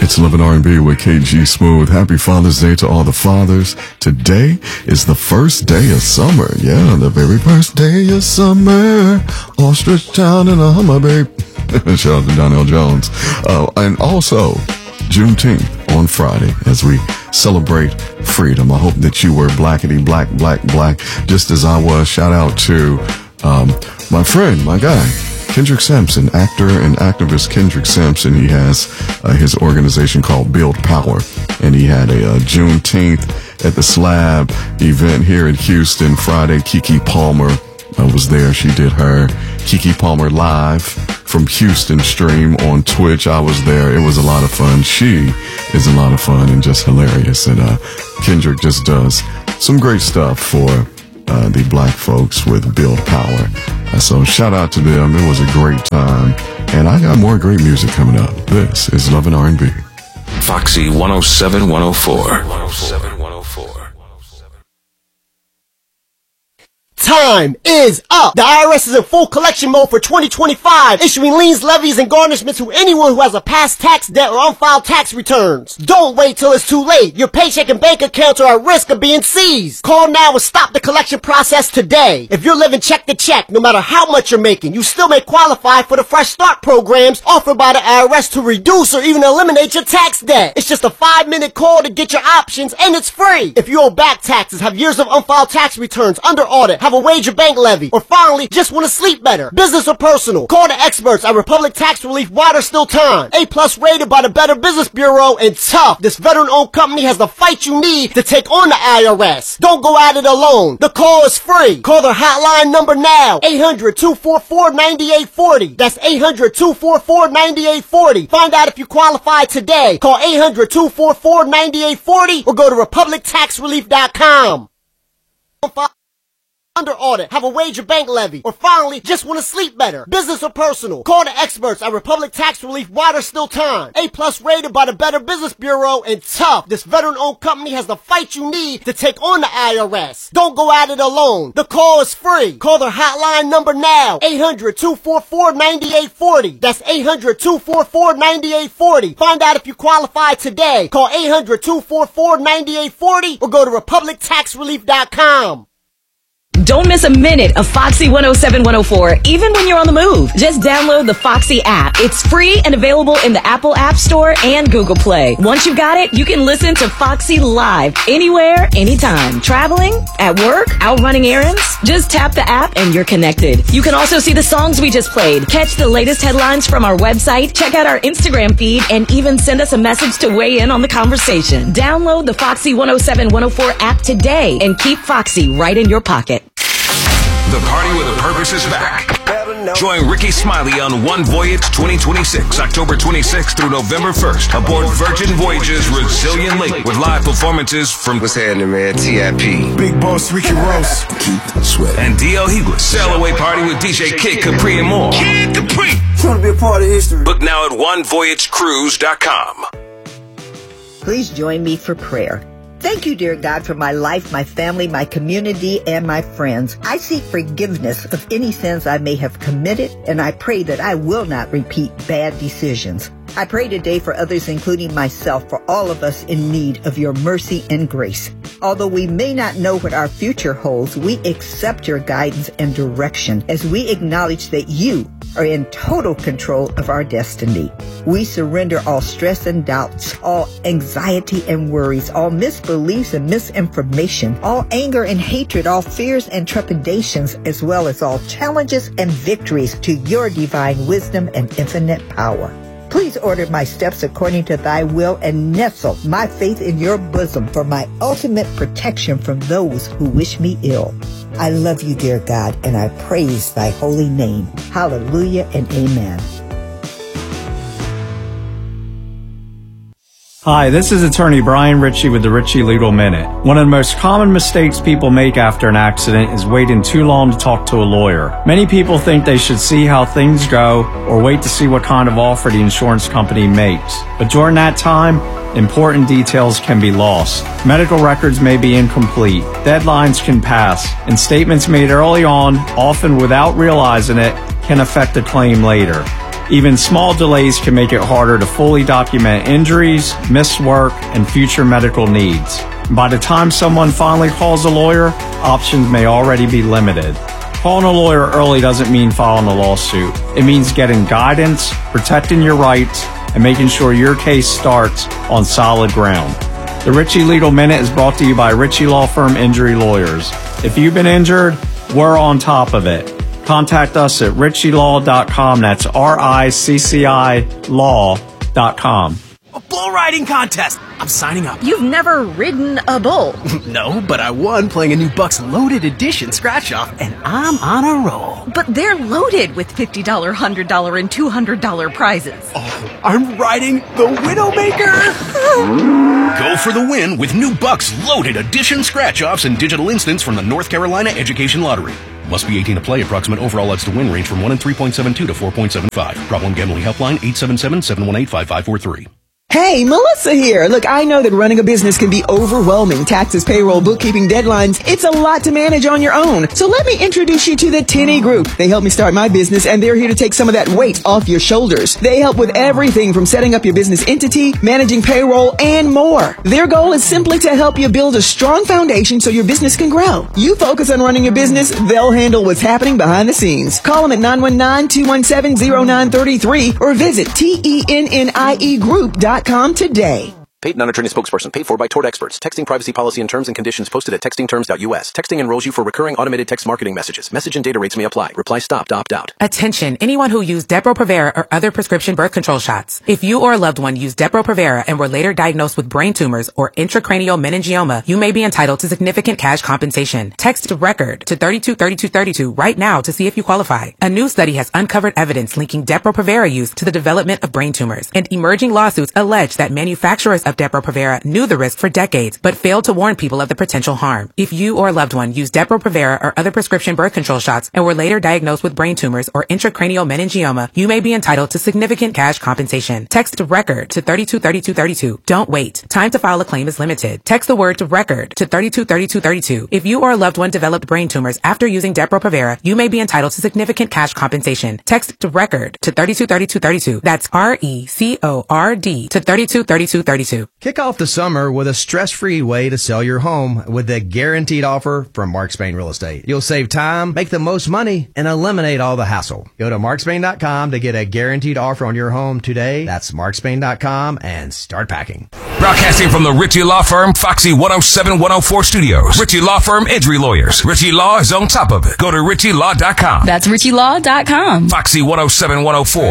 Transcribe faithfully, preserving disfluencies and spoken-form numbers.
It's Love and R and B with K G Smooth. Happy Father's Day to all the fathers. Today is the first day of summer. Yeah, the very first day of summer. Ostrich Town and a Hummer, babe. Shout out to Donnell Jones. Uh, and also, Juneteenth on Friday as we celebrate freedom. I hope that you were blackety black, black, black, just as I was. Shout out to um, my friend, my guy, Kendrick Sampson, actor and activist Kendrick Sampson. He has uh, his organization called Build Power, and he had a uh, Juneteenth at the Slab event here in Houston Friday. Keke Palmer uh, was there. She did her Keke Palmer Live from Houston stream on Twitch. I was there. It was a lot of fun. She is a lot of fun and just hilarious. And uh, Kendrick just does some great stuff for uh, the black folks with Build Power. Uh, so shout out to them. It was a great time. And I got more great music coming up. This is Love and R and B. Foxy one oh seven, one oh four. one oh seven, one oh four. Time is up. The I R S is in full collection mode for twenty twenty-five, issuing liens, levies, and garnishments to anyone who has a past tax debt or unfiled tax returns. Don't wait till it's too late. Your paycheck and bank accounts are at risk of being seized. Call now and stop the collection process today. If you're living check to check, no matter how much you're making, you still may qualify for the Fresh Start programs offered by the I R S to reduce or even eliminate your tax debt. It's just a five-minute call to get your options, and it's free. If you owe back taxes, have years of unfiled tax returns under audit, have a wage or bank levy, or finally just want to sleep better, business or personal, call the experts at Republic Tax Relief while there's still time. A plus rated by the Better Business Bureau, and tough. This veteran-owned company has the fight you need to take on the I R S. Don't go at it alone. The call is free. Call their hotline number now, eight hundred, two four four, nine eight four zero. That's eight hundred, two four four, nine eight four zero. Find out if you qualify today. Call eight hundred, two four four, nine eight four zero or go to republic tax relief dot com. Under audit, have a wage or bank levy, or finally just want to sleep better, business or personal, call the experts at Republic Tax Relief while there's still time. A plus rated by the Better Business Bureau, and tough. This veteran-owned company has the fight you need to take on the I R S. Don't go at it alone. The call is free. Call their hotline number now, eight hundred, two four four, nine eight four zero. That's eight hundred, two four four, nine eight four zero. Find out if you qualify today. Call eight hundred, two four four, nine eight four zero or go to republic tax relief dot com. Don't miss a minute of Foxy one oh seven, one oh four, even when you're on the move. Just download the Foxy app. It's free and available in the Apple App Store and Google Play. Once you've got it, you can listen to Foxy live anywhere, anytime. Traveling, at work, out running errands. Just tap the app and you're connected. You can also see the songs we just played, catch the latest headlines from our website, check out our Instagram feed, and even send us a message to weigh in on the conversation. Download the Foxy one oh seven, one oh four app today and keep Foxy right in your pocket. The Party with a Purpose is back. Join Ricky Smiley on One Voyage twenty twenty-six, October twenty-sixth through November first, aboard Virgin Voyage's Resilient Lake with live performances from What's happening, man? T I P, Big Boss Ricky Ross, Keith Sweat, and D L Heagless. Sail away party with D J Kid Capri and more. Kid Capri. Trying to be a part of history. Book now at one voyage cruise dot com. Please join me for prayer. Thank you, dear God, for my life, my family, my community, and my friends. I seek forgiveness of any sins I may have committed, and I pray that I will not repeat bad decisions. I pray today for others, including myself, for all of us in need of your mercy and grace. Although we may not know what our future holds, we accept your guidance and direction as we acknowledge that you are in total control of our destiny. We surrender all stress and doubts, all anxiety and worries, all misbeliefs and misinformation, all anger and hatred, all fears and trepidations, as well as all challenges and victories to your divine wisdom and infinite power. Please order my steps according to thy will and nestle my faith in your bosom for my ultimate protection from those who wish me ill. I love you, dear God, and I praise thy holy name. Hallelujah and amen. Hi, this is attorney Brian Ritchie with the Ritchie Legal Minute. One of the most common mistakes people make after an accident is waiting too long to talk to a lawyer. Many people think they should see how things go or wait to see what kind of offer the insurance company makes. But during that time, important details can be lost. Medical records may be incomplete, deadlines can pass, and statements made early on, often without realizing it, can affect a claim later. Even small delays can make it harder to fully document injuries, missed work, and future medical needs. By the time someone finally calls a lawyer, options may already be limited. Calling a lawyer early doesn't mean filing a lawsuit. It means getting guidance, protecting your rights, and making sure your case starts on solid ground. The Richie Lidl Minute is brought to you by Richie Law Firm Injury Lawyers. If you've been injured, we're on top of it. Contact us at richie law dot com. That's R I C C I law dot com. A bull riding contest! I'm signing up. You've never ridden a bull. No, but I won playing a new Bucks Loaded Edition scratch-off, and I'm on a roll. But they're loaded with fifty dollars, one hundred dollars, and two hundred dollars prizes. Oh, I'm riding the Widowmaker! Go for the win with new Bucks Loaded Edition scratch-offs and digital instants from the North Carolina Education Lottery. Must be eighteen to play. Approximate overall odds to win range from one in three point seven two to four point seven five. Problem Gambling Helpline eight seven seven, seven one eight, five five four three. Hey, Melissa here. Look, I know that running a business can be overwhelming. Taxes, payroll, bookkeeping, deadlines. It's a lot to manage on your own. So let me introduce you to the Tenney Group. They helped me start my business, and they're here to take some of that weight off your shoulders. They help with everything from setting up your business entity, managing payroll, and more. Their goal is simply to help you build a strong foundation so your business can grow. You focus on running your business, they'll handle what's happening behind the scenes. Call them at nine one nine, two one seven, zero nine three three or visit T E N N I E group dot com today. Paid non-attorney spokesperson paid for by Tort Experts. Texting privacy policy and terms and conditions posted at texting terms dot U S. Texting enrolls you for recurring automated text marketing messages. Message and data rates may apply. Reply stop to opt out. Attention, anyone who used Depo-Provera or other prescription birth control shots. If you or a loved one used Depo-Provera and were later diagnosed with brain tumors or intracranial meningioma, you may be entitled to significant cash compensation. Text RECORD to three two three two three two right now to see if you qualify. A new study has uncovered evidence linking Depo-Provera use to the development of brain tumors, and emerging lawsuits allege that manufacturers of Depo-Provera knew the risk for decades, but failed to warn people of the potential harm. If you or a loved one used Depo-Provera or other prescription birth control shots and were later diagnosed with brain tumors or intracranial meningioma, you may be entitled to significant cash compensation. Text RECORD to three two three two three two. Don't wait. Time to file a claim is limited. Text the word RECORD to three two three two three two. If you or a loved one developed brain tumors after using Depo-Provera, you may be entitled to significant cash compensation. Text RECORD to three two three two three two. That's R E C O R D to three two three two three two. Kick off the summer with a stress-free way to sell your home with a guaranteed offer from Mark Spain Real Estate. You'll save time, make the most money, and eliminate all the hassle. Go to mark spain dot com to get a guaranteed offer on your home today. That's mark spain dot com and start packing. Broadcasting from the Richie Law Firm Foxy one oh seven one oh four studios. Richie Law Firm Injury Lawyers. Richie Law is on top of it. Go to richie law dot com. That's richie law dot com. Foxy one oh seven one oh four.